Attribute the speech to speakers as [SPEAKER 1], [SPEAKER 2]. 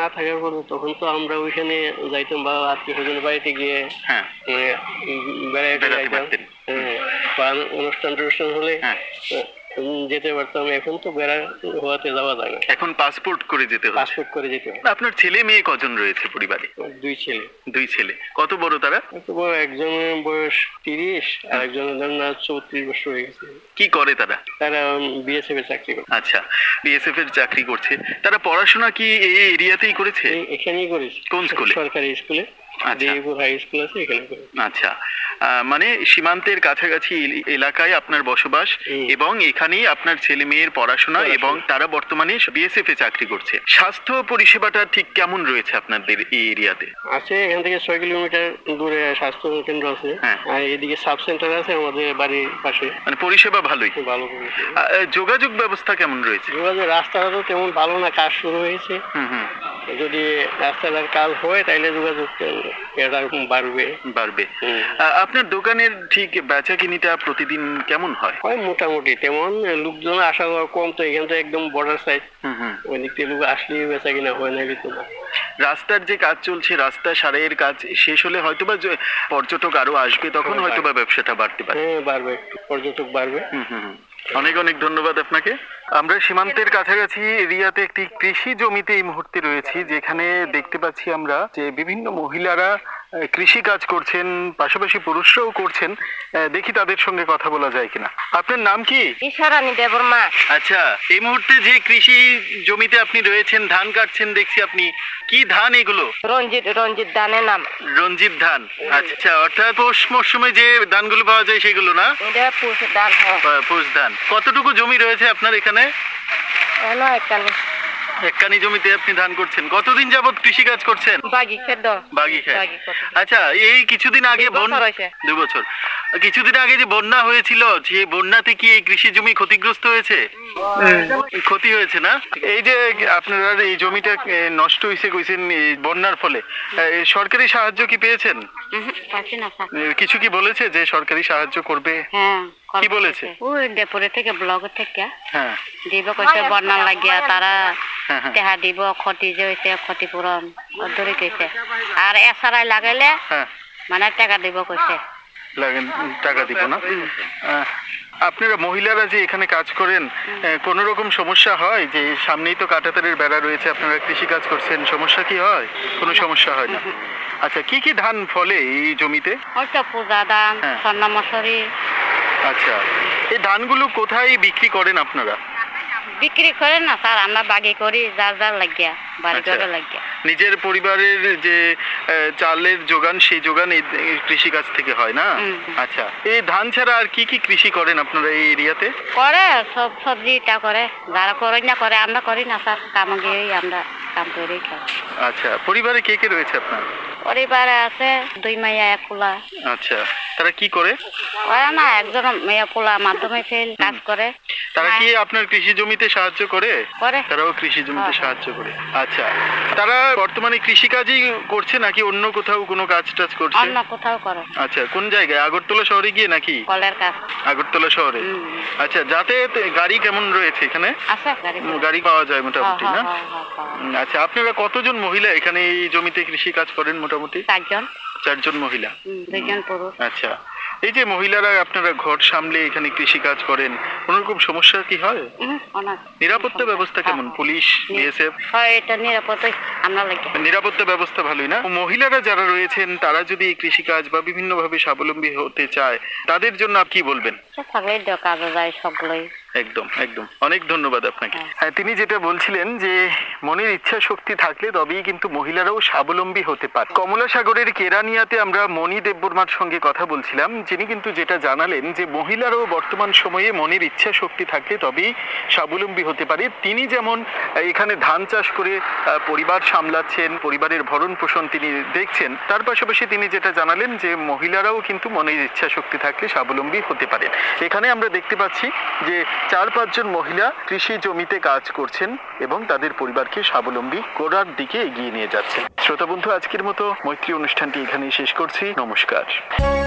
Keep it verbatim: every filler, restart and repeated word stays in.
[SPEAKER 1] না থাকার পরে তখন তো আমরা ওইখানে যাইতাম বা আত্মীয় স্বজনের বাড়িতে গিয়ে
[SPEAKER 2] হ্যাঁ
[SPEAKER 1] বেড়াইতে
[SPEAKER 2] বেড়াতে
[SPEAKER 1] যাইতাম।
[SPEAKER 2] পারতেন।
[SPEAKER 1] হ্যাঁ, বা অনুষ্ঠান টনুষ্ঠান হলে
[SPEAKER 2] হ্যাঁ
[SPEAKER 1] উম, যেতে পারতাম। এখন তো বেড়া হওয়াতে যাওয়া যায় না,
[SPEAKER 2] এখন পাসপোর্ট করে যেতে হচ্ছে।
[SPEAKER 1] পাসপোর্ট করে যেতে হয়।
[SPEAKER 2] আপনার ছেলে মেয়ে কজন রয়েছে পরিবারে?
[SPEAKER 1] দুই ছেলে।
[SPEAKER 2] দুই ছেলে। কত বড় তারা?
[SPEAKER 1] এত বড়, একজনের বয়স তিরিশ আর একজনের ধরেন না চৌত্রিশ বছর হয়ে গেছে।
[SPEAKER 2] কি করে তারা?
[SPEAKER 1] তারা বিএসএফ এর চাকরি করে।
[SPEAKER 2] আচ্ছা, বিএসএফ এর চাকরি করছে। তারা পড়াশোনা কি এই এরিয়াতেই করেছে?
[SPEAKER 1] এই- এখানেই করেছে।
[SPEAKER 2] কোন স্কুলে?
[SPEAKER 1] সরকারি স্কুলে,
[SPEAKER 2] আচ্ছা।
[SPEAKER 1] দেবীপুর হাই স্কুল আছে, এখানে করে।
[SPEAKER 2] আচ্ছা, আহ, মানে সীমান্তের কাছাকাছি এল- এলাকায় আপনার বসবাস
[SPEAKER 1] হুম।
[SPEAKER 2] এবং এখানেই আপনার ছেলে মেয়ের পড়াশোনা
[SPEAKER 1] পড়াশোনা।
[SPEAKER 2] এবং তারা বর্তমানে বিএসএফ এ চাকরি করছে। স্বাস্থ্য পরিষেবাটা ঠিক কেমন রয়েছে আপনাদের এই এরিয়াতে?
[SPEAKER 1] আছে, এখান থেকে ছয় কিলোমিটার দূরে স্বাস্থ্য কেন্দ্র আছে।
[SPEAKER 2] হ্যাঁ।
[SPEAKER 1] আর এদিকে সাব সেন্টার আছে আমাদের বাড়ির পাশে,
[SPEAKER 2] মানে পরিষেবা ভালোই।
[SPEAKER 1] খুব ভালো করেছে।
[SPEAKER 2] আহ, যোগাযোগ ব্যবস্থা কেমন রয়েছে?
[SPEAKER 1] যোগাযোগ রাস্তাটা তো তেমন ভালো না, কাজ শুরু হয়েছে।
[SPEAKER 2] হুম হুম
[SPEAKER 1] যদি রাস্তাটার কাজ হয় তাইলে যোগাযোগ এটা বাড়বে।
[SPEAKER 2] বাড়বে।
[SPEAKER 1] হুম।
[SPEAKER 2] আহ, আপনার দোকানের ঠিক বেচা কিনিটা প্রতিদিন কেমন হয়?
[SPEAKER 1] হয় মোটামুটি, তেমন লোকজন আসা যাওয়া কম তো, এখান তো একদম বর্ডার সাইড,
[SPEAKER 2] হুম হুম
[SPEAKER 1] ওই দিক থেকে লোক আসলেই বেচা কিনা হয় না কিন্তু না।
[SPEAKER 2] রাস্তার যে কাজ চলছে, রাস্তা সারাইয়ের কাজ শেষ হলে হয়তোবা যে পর্যটক আরো আসবে, তখন
[SPEAKER 1] হ্যাঁ,
[SPEAKER 2] হয়তোবা ব্যবসাটা বাড়তে পারে।
[SPEAKER 1] হ্যাঁ বাড়বে, একটু পর্যটক বাড়বে।
[SPEAKER 2] হুম হুম হুম। অনেক অনেক ধন্যবাদ আপনাকে। আমরা সীমান্তের কাছাকাছি এরিয়াতে একটি কৃষি জমিতে এই মুহূর্তে রয়েছি, যেখানে দেখতে পাচ্ছি আমরা যে বিভিন্ন মহিলারা আহ, কৃষি কাজ করছেন, পাশাপাশি পুরুষরাও করছেন। আহ, দেখি তাদের সঙ্গে কথা বলা যায় কিনা। আপনার নাম কি?
[SPEAKER 3] ঈশ্বরানী দেববর্মা।
[SPEAKER 2] আচ্ছা, এই মুহূর্তে যে কৃষি জমিতে আপনি রয়েছেন, ধান কাটছেন দেখছি আপনি, কি ধান এগুলো?
[SPEAKER 3] রঞ্জিত রঞ্জিত ধানের নাম।
[SPEAKER 2] রঞ্জিত ধান। আচ্ছা, অর্থাৎ পৌষ মরশুমে যে ধানগুলো পাওয়া যায় সেগুলো না?
[SPEAKER 3] এটা পুষ ধান। হ্যাঁ,
[SPEAKER 2] আহ, পৌষ ধান। কতটুকু জমি রয়েছে আপনার এখানে?
[SPEAKER 3] এনো একখানি
[SPEAKER 2] একখানি জমিতে আপনি ধান করছেন। কতদিন যাবত কৃষি কাজ করছেন?
[SPEAKER 3] বাগি খেদ
[SPEAKER 2] বাগি খায়।
[SPEAKER 3] বাগি কত।
[SPEAKER 2] আচ্ছা, এই কিছুদিন আগে
[SPEAKER 3] দুই বছর
[SPEAKER 2] বন্যা,
[SPEAKER 3] হয়েছে।
[SPEAKER 2] দুই বছর, কিছুদিন আগে যে বন্যা হয়েছিল, যে বন্যাতে কি এই কৃষি জমি ক্ষতিগ্রস্ত হয়েছে? ক্ষতি হয়েছে না? এই যে আপনারা এই জমিটা এ, নষ্ট হয়েছে কইছেন এই বন্যার ফলে, এ, সরকারি সাহায্য কি পেয়েছেন?
[SPEAKER 3] পাচ্ছি না স্যার।
[SPEAKER 2] এ, কিছু কি বলেছে যে সরকারি সাহায্য করবে?
[SPEAKER 3] হ্যাঁ,
[SPEAKER 2] কি বলেছে?
[SPEAKER 3] ওই ডেপুরে থেকে ব্লক থেকে
[SPEAKER 2] হ্যাঁ
[SPEAKER 3] দিব কইছে বন্যা লাগিয়া তারা
[SPEAKER 2] হ্যাঁ হ্যাঁ
[SPEAKER 3] টেহা দিব, ক্ষতি যে হয়েছে ক্ষতিপূরণ ধরে কইছে। আর এসআরআই লাগাইলে
[SPEAKER 2] হ্যাঁ
[SPEAKER 3] মানে টাকা দিব কইছে।
[SPEAKER 2] লাগেন, টাকা দিব না? আহ, আপনারা মহিলারা যে এখানে কাজ করেন, কোন রকম সমস্যা হয়? যে সামনেই তো কাঁটাতারের বেড়া রয়েছে, আপনারা কৃষি কাজ করছেন, সমস্যা কি হয়? কোনো সমস্যা হয় না? আচ্ছা, কি কি ধান ফলে এই জমিতে?
[SPEAKER 3] ওই তো পূজা ধান,
[SPEAKER 2] হ্যাঁ।
[SPEAKER 3] স্বর্ণ মশুরি।
[SPEAKER 2] আচ্ছা, এই ধানগুলো কোথায় বিক্রি করেন আপনারা?
[SPEAKER 3] বিক্রি করে না স্যার, আমরা বাগি করি যার যার লাগিয়া, বাড়ি
[SPEAKER 2] আচ্ছা।
[SPEAKER 3] করে লাগিয়া।
[SPEAKER 2] নিজের পরিবারের যে আহ, চালের যোগান, সেই যোগান এই এই কৃষিকাজ থেকে হয় না?
[SPEAKER 3] হুম।
[SPEAKER 2] আচ্ছা, এই ধান ছাড়া আর কি কি কৃষি করেন আপনারা এই এরিয়াতে?
[SPEAKER 3] করে সব সবজিটা করে, যারা করে না করে, আমরা করি না স্যার, কাম গিয়েই আমরা কাম করি খাই।
[SPEAKER 2] আচ্ছা, পরিবারে কে কে রয়েছে আপনার?
[SPEAKER 3] পরিবারে আছে দুই মাইয়া এক পোলা।
[SPEAKER 2] আচ্ছা, তারা কি করে?
[SPEAKER 3] ওরা না একজন মেয়ে পোলা মাধ্যমে ফেল কাজ করে।
[SPEAKER 2] তারা কি আপনার কৃষি জমিতে সাহায্য করে?
[SPEAKER 3] করে।
[SPEAKER 2] তারাও কৃষি জমিতে
[SPEAKER 3] হ্যাঁ।
[SPEAKER 2] সাহায্য করে। আচ্ছা, তারা বর্তমানে কৃষি কাজই করছে নাকি অন্য কোথাও কোনো কাজ টাজ করছে?
[SPEAKER 3] অন্য কোথাও করে,
[SPEAKER 2] আচ্ছা, কোন জায়গায়? আগরতলা শহরে গিয়ে নাকি?
[SPEAKER 3] কলের কাজ।
[SPEAKER 2] আগরতলা শহরে।
[SPEAKER 3] হুম।
[SPEAKER 2] আচ্ছা, যাতায়াত গাড়ি কেমন রয়েছে এখানে?
[SPEAKER 3] আছে গাড়ি
[SPEAKER 2] উম,
[SPEAKER 3] করে।
[SPEAKER 2] গাড়ি পাওয়া যায়
[SPEAKER 3] হ্যাঁ,
[SPEAKER 2] মোটামুটি
[SPEAKER 3] হ্যাঁ,
[SPEAKER 2] না?
[SPEAKER 3] হ্যাঁ, হ্যাঁ, হ্যাঁ।
[SPEAKER 2] উম, আচ্ছা, আপনারা কতজন মহিলা এখানে এই জমিতে কৃষি কাজ করেন মোটামুটি?
[SPEAKER 3] চারজন,
[SPEAKER 2] চারজন মহিলা।
[SPEAKER 3] হুম, দুইজন পুরুষ।
[SPEAKER 2] আচ্ছা, এই যে মহিলারা আপনারা ঘর সামলে এখানে কৃষি কাজ করেন, কোন রকম সমস্যা কি হয়?
[SPEAKER 3] হুম, অনেক।
[SPEAKER 2] নিরাপত্তা ব্যবস্থা কেমন?
[SPEAKER 3] হ্যাঁ।
[SPEAKER 2] Police, BSF?
[SPEAKER 3] হয়, এটা নিরাপত্তাই আমরা লাগি।
[SPEAKER 2] নিরাপত্তা ব্যবস্থা ভালোই না? মহিলারা যারা রয়েছেন তারা যদি এই কৃষিকাজ বা বিভিন্ন ভাবে স্বাবলম্বী হতে চায়, তাদের জন্য আপনি কি বলবেন?
[SPEAKER 3] থাকলে কাজে যায় সবগুলোই।
[SPEAKER 2] একদম একদম, অনেক ধন্যবাদ আপনাকে।
[SPEAKER 3] হ্যাঁ।
[SPEAKER 2] হ্যাঁ, তিনি যেটা বলছিলেন যে মনের ইচ্ছা শক্তি থাকলে তবেই কিন্তু মহিলারাও স্বাবলম্বী হতে পারে। কমলা সাগরের কেরানিয়াতে আমরা মণি দেববর্মার সঙ্গে কথা বলছিলাম, যিনি কিন্তু যেটা জানালেন যে মহিলারাও বর্তমান সময়ে মনের ইচ্ছা শক্তি থাকলে তবেই স্বাবলম্বী হতে পারে। তিনি যেমন এখানে ধান চাষ করে আহ, পরিবার সামলাচ্ছেন, পরিবারের ভরণ পোষণ তিনি দেখছেন, তার পাশাপাশি তিনি যেটা জানালেন যে মহিলারাও কিন্তু মনের ইচ্ছা শক্তি থাকলে স্বাবলম্বী হতে পারেন। এখানে আমরা দেখতে পাচ্ছি যে চার পাঁচজন মহিলা কৃষি জমিতে কাজ করছেন এবং তাদের পরিবারকে স্বাবলম্বী করার দিকে এগিয়ে নিয়ে যাচ্ছেন। শ্রোতা বন্ধু, আজকের মতো মৈত্রী অনুষ্ঠানটি এখানেই শেষ করছি। নমস্কার।